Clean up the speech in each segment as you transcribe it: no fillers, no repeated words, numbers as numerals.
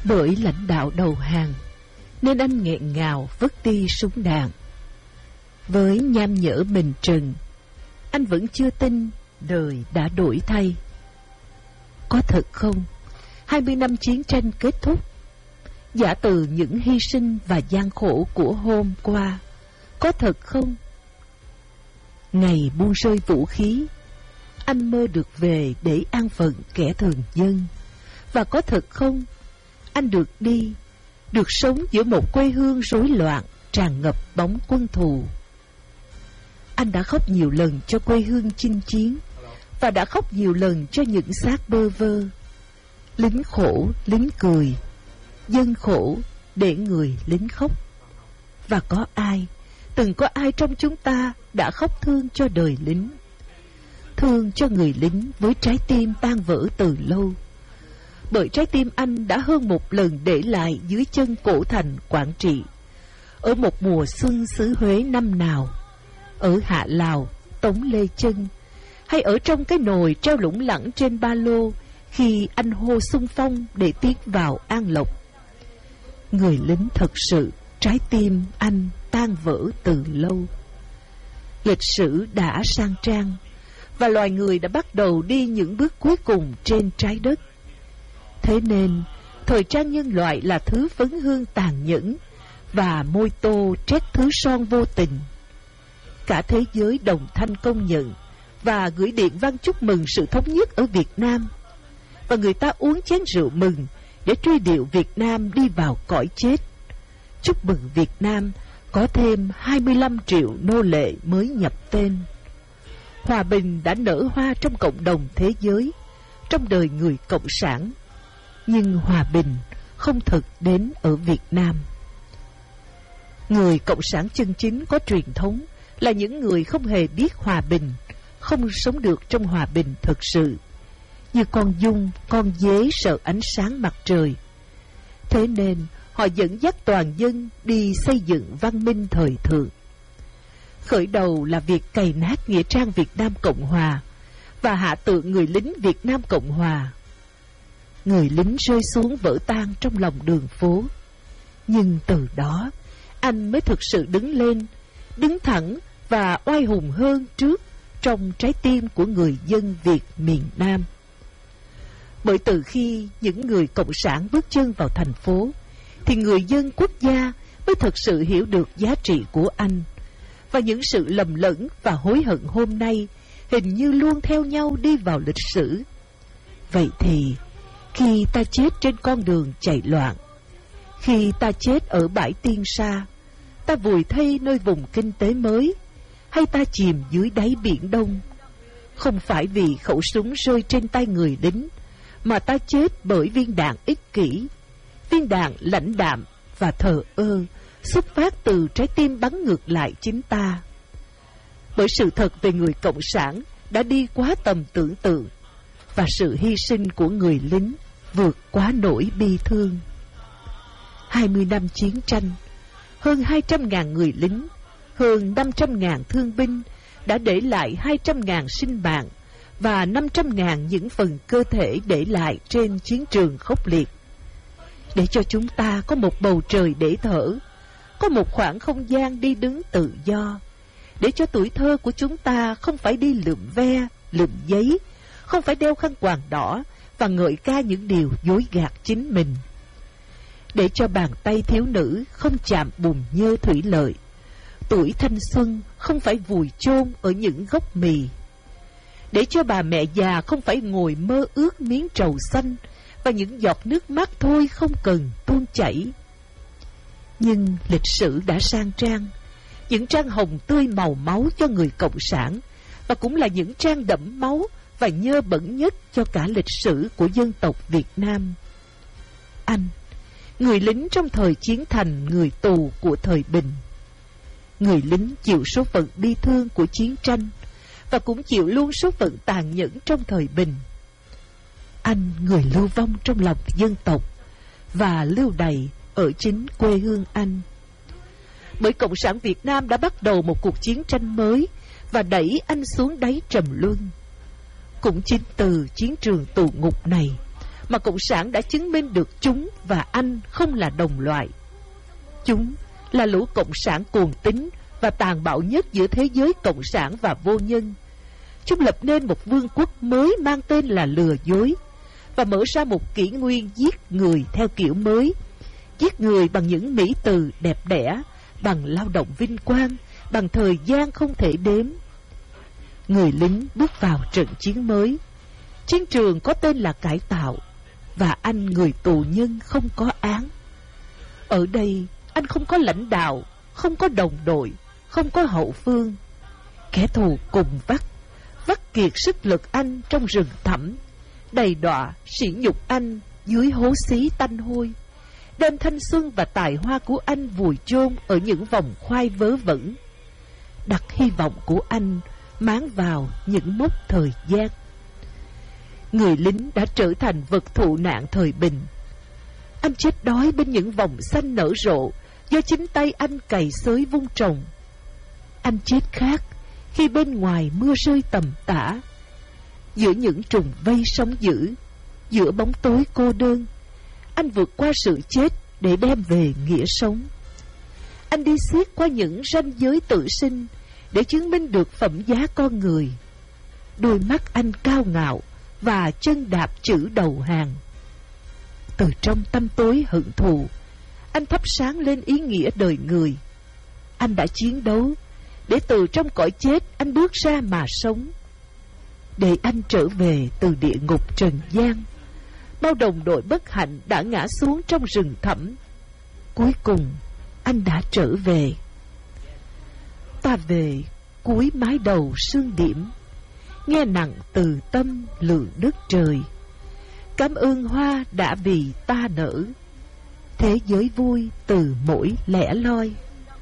Bởi lãnh đạo đầu hàng nên anh nghẹn ngào vứt đi súng đạn. Với nham nhở mình trừng, anh vẫn chưa tin đời đã đổi thay. Có thật không 20 năm chiến tranh kết thúc, giả từ những hy sinh và gian khổ của hôm qua? Có thật không? Ngày buông rơi vũ khí, anh mơ được về để an phận kẻ thường dân. Và có thật không anh được đi, được sống giữa một quê hương rối loạn, tràn ngập bóng quân thù? Anh đã khóc nhiều lần cho quê hương chinh chiến, và đã khóc nhiều lần cho những xác bơ vơ. Lính khổ, lính cười, dân khổ để người lính khóc. Và từng có ai trong chúng ta đã khóc thương cho đời lính, thương cho người lính với trái tim tan vỡ từ lâu. Bởi trái tim anh đã hơn một lần để lại dưới chân cổ thành Quảng Trị, ở một mùa xuân xứ Huế năm nào, ở Hạ Lào, Tống Lê Chân, hay ở trong cái nồi treo lủng lẳng trên ba lô khi anh hô xung phong để tiến vào An Lộc. Người lính thật sự, trái tim anh tan vỡ từ lâu. Lịch sử đã sang trang, và loài người đã bắt đầu đi những bước cuối cùng trên trái đất. Thế nên, thời trang nhân loại là thứ phấn hương tàn nhẫn, và môi tô trét thứ son vô tình. Cả thế giới đồng thanh công nhận và gửi điện văn chúc mừng sự thống nhất ở Việt Nam. Và người ta uống chén rượu mừng để truy điệu Việt Nam đi vào cõi chết. Chúc mừng Việt Nam có thêm 25 triệu nô lệ mới nhập tên. Hòa bình đã nở hoa trong cộng đồng thế giới, trong đời người cộng sản. Nhưng hòa bình không thực đến ở Việt Nam. Người cộng sản chân chính có truyền thống là những người không hề biết hòa bình, không sống được trong hòa bình thực sự, như con giun, con dế sợ ánh sáng mặt trời. Thế nên họ dẫn dắt toàn dân đi xây dựng văn minh thời thượng. Khởi đầu là việc cày nát nghĩa trang Việt Nam Cộng Hòa và hạ tượng người lính Việt Nam Cộng Hòa. Người lính rơi xuống vỡ tan trong lòng đường phố. Nhưng từ đó anh mới thực sự đứng lên, đứng thẳng và oai hùng hơn trước trong trái tim của người dân Việt miền Nam. Bởi từ khi những người cộng sản bước chân vào thành phố, thì người dân quốc gia mới thực sự hiểu được giá trị của anh. Và những sự lầm lẫn và hối hận hôm nay hình như luôn theo nhau đi vào lịch sử. Vậy thì khi ta chết trên con đường chạy loạn, khi ta chết ở bãi Tiên Sa, ta vùi thây nơi vùng kinh tế mới, hay ta chìm dưới đáy biển Đông, không phải vì khẩu súng rơi trên tay người lính, mà ta chết bởi viên đạn ích kỷ, viên đạn lãnh đạm và thờ ơ, xuất phát từ trái tim bắn ngược lại chính ta. Bởi sự thật về người cộng sản đã đi quá tầm tưởng tượng, và sự hy sinh của người lính vượt quá nỗi bi thương. 20 năm chiến tranh, hơn 200.000 người lính, hơn 500.000 thương binh đã để lại 200.000 sinh mạng và 500.000 những phần cơ thể để lại trên chiến trường khốc liệt. Để cho chúng ta có một bầu trời để thở, có một khoảng không gian đi đứng tự do, để cho tuổi thơ của chúng ta không phải đi lượm ve, lượm giấy, không phải đeo khăn quàng đỏ và ngợi ca những điều dối gạt chính mình. Để cho bàn tay thiếu nữ không chạm bùn nhơ thủy lợi, tuổi thanh xuân không phải vùi chôn ở những gốc mì. Để cho bà mẹ già không phải ngồi mơ ước miếng trầu xanh và những giọt nước mắt thôi không cần tuôn chảy. Nhưng lịch sử đã sang trang, những trang hồng tươi màu máu cho người cộng sản, và cũng là những trang đẫm máu và nhơ bẩn nhất cho cả lịch sử của dân tộc Việt Nam. Anh, người lính trong thời chiến thành người tù của thời bình, người lính chịu số phận bi thương của chiến tranh và cũng chịu luôn số phận tàn nhẫn trong thời bình. Anh, người lưu vong trong lòng dân tộc và lưu đày ở chính quê hương anh. Bởi Cộng sản Việt Nam đã bắt đầu một cuộc chiến tranh mới và đẩy anh xuống đáy trầm luân. Cũng chính từ chiến trường tù ngục này mà Cộng sản đã chứng minh được chúng và anh không là đồng loại. Chúng là lũ Cộng sản cuồng tín và tàn bạo nhất giữa thế giới Cộng sản và vô nhân. Chúng lập nên một vương quốc mới mang tên là lừa dối, và mở ra một kỷ nguyên giết người theo kiểu mới. Giết người bằng những mỹ từ đẹp đẽ, bằng lao động vinh quang, bằng thời gian không thể đếm. Người lính bước vào trận chiến mới. Chiến trường có tên là cải tạo, và anh người tù nhân không có án. Ở đây anh không có lãnh đạo, không có đồng đội, không có hậu phương. Kẻ thù cùng vắt kiệt sức lực anh trong rừng thẳm, đầy đọa sỉ nhục anh dưới hố xí tanh hôi, đem thanh xuân và tài hoa của anh vùi chôn ở những vòng khoai vớ vẩn, đặt hy vọng của anh máng vào những mốc thời gian. Người lính đã trở thành vật thụ nạn thời bình. Anh chết đói bên những vòng xanh nở rộ do chính tay anh cày xới vun trồng. Anh chết khát khi bên ngoài mưa rơi tầm tã, giữa những trùng vây sóng dữ, giữa bóng tối cô đơn. Anh vượt qua sự chết để đem về nghĩa sống. Anh đi xiết qua những ranh giới tự sinh để chứng minh được phẩm giá con người. Đôi mắt anh cao ngạo và chân đạp chữ đầu hàng. Từ trong tâm tối hận thù, anh thắp sáng lên ý nghĩa đời người. Anh đã chiến đấu để từ trong cõi chết anh bước ra mà sống. Để anh trở về từ địa ngục trần gian, bao đồng đội bất hạnh đã ngã xuống trong rừng thẳm. Cuối cùng anh đã trở về. Ta về cuối mái đầu sương điểm, nghe nặng từ tâm lượng đất trời. Cảm ơn hoa đã vì ta nở, thế giới vui từ mỗi lẻ loi.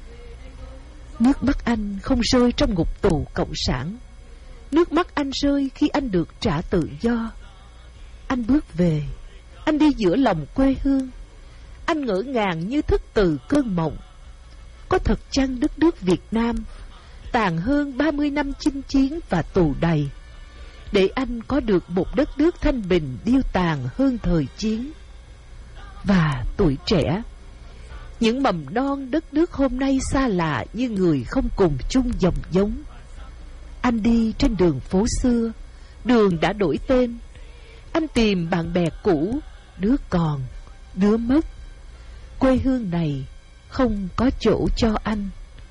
Nước mắt anh không rơi trong ngục tù cộng sản. Nước mắt anh rơi khi anh được trả tự do. Anh bước về, anh đi giữa lòng quê hương. Anh ngỡ ngàng như thức từ cơn mộng. Có thật chăng đất nước Việt Nam tàn hơn 30 năm chinh chiến và tù đầy, để anh có được một đất nước thanh bình điêu tàn hơn thời chiến. Và tuổi trẻ, những mầm non đất nước hôm nay xa lạ như người không cùng chung dòng giống. Anh đi trên đường phố xưa, đường đã đổi tên. Anh tìm bạn bè cũ, đứa còn, đứa mất. Quê hương này không có chỗ cho anh.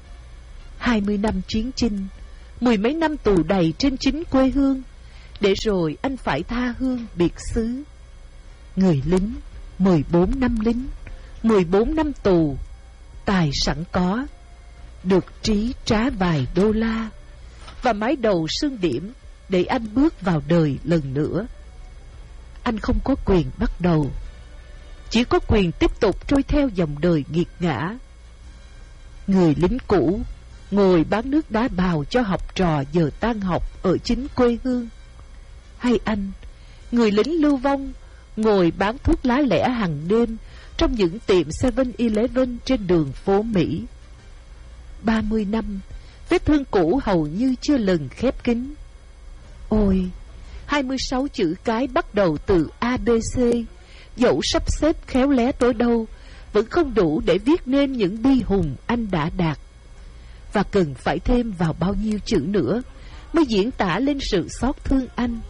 20 năm chiến chinh, 10 mấy năm tù đầy trên chính quê hương, để rồi anh phải tha hương biệt xứ. Người lính, 14 năm lính, 14 năm tù, tài sẵn có, được trí trá vài đô la, và mái đầu sương điểm để anh bước vào đời lần nữa. Anh không có quyền bắt đầu, chỉ có quyền tiếp tục trôi theo dòng đời nghiệt ngã. Người lính cũ ngồi bán nước đá bào cho học trò giờ tan học ở chính quê hương. Hay anh, người lính lưu vong, ngồi bán thuốc lá lẻ hàng đêm trong những tiệm 7-Eleven trên đường phố Mỹ. 30 năm, vết thương cũ hầu như chưa lần khép kín. Ôi, 26 chữ cái bắt đầu từ ABC, dẫu sắp xếp khéo léo tới đâu, vẫn không đủ để viết nên những bi hùng anh đã đạt. Và cần phải thêm vào bao nhiêu chữ nữa mới diễn tả lên sự xót thương anh.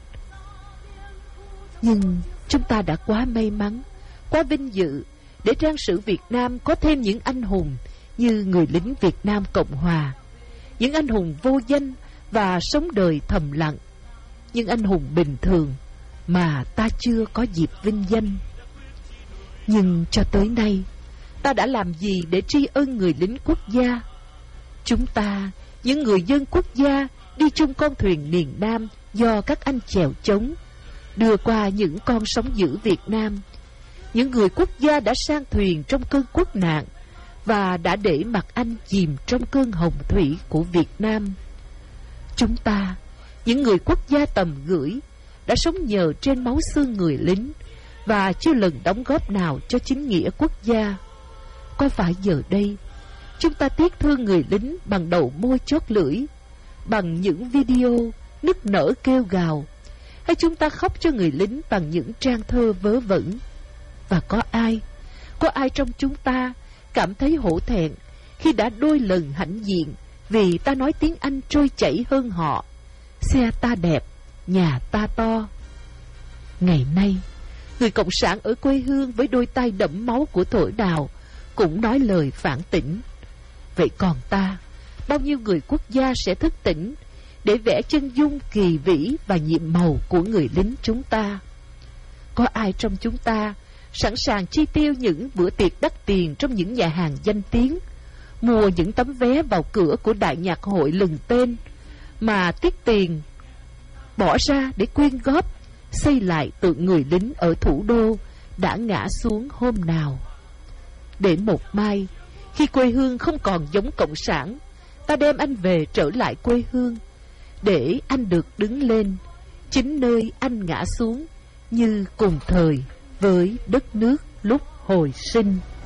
Nhưng chúng ta đã quá may mắn, quá vinh dự để trang sử Việt Nam có thêm những anh hùng như người lính Việt Nam Cộng Hòa, những anh hùng vô danh và sống đời thầm lặng, những anh hùng bình thường mà ta chưa có dịp vinh danh. Nhưng cho tới nay, ta đã làm gì để tri ân người lính quốc gia? Chúng ta, những người dân quốc gia, đi chung con thuyền miền Nam do các anh chèo chống, đưa qua những con sóng dữ Việt Nam. Những người quốc gia đã sang thuyền trong cơn quốc nạn và đã để mặt anh chìm trong cơn hồng thủy của Việt Nam. Chúng ta, những người quốc gia tầm gửi, đã sống nhờ trên máu xương người lính và chưa lần đóng góp nào cho chính nghĩa quốc gia. Có phải giờ đây chúng ta tiếc thương người lính bằng đầu môi chót lưỡi, bằng những video nức nở kêu gào, hay chúng ta khóc cho người lính bằng những trang thơ vớ vẩn? Và có ai trong chúng ta cảm thấy hổ thẹn khi đã đôi lần hãnh diện vì ta nói tiếng Anh trôi chảy hơn họ, xe ta đẹp, nhà ta to? Ngày nay, người cộng sản ở quê hương với đôi tay đẫm máu của thổ đào cũng nói lời phản tỉnh. Vậy còn ta, bao nhiêu người quốc gia sẽ thức tỉnh để vẽ chân dung kỳ vĩ và nhiệm màu của người lính chúng ta? Có ai trong chúng ta sẵn sàng chi tiêu những bữa tiệc đắt tiền trong những nhà hàng danh tiếng, mua những tấm vé vào cửa của đại nhạc hội lừng tên, mà tiếc tiền bỏ ra để quyên góp xây lại tượng người lính ở thủ đô đã ngã xuống hôm nào? Để một mai, khi quê hương không còn giống cộng sản, ta đem anh về trở lại quê hương, để anh được đứng lên chính nơi anh ngã xuống, như cùng thời với đất nước lúc hồi sinh.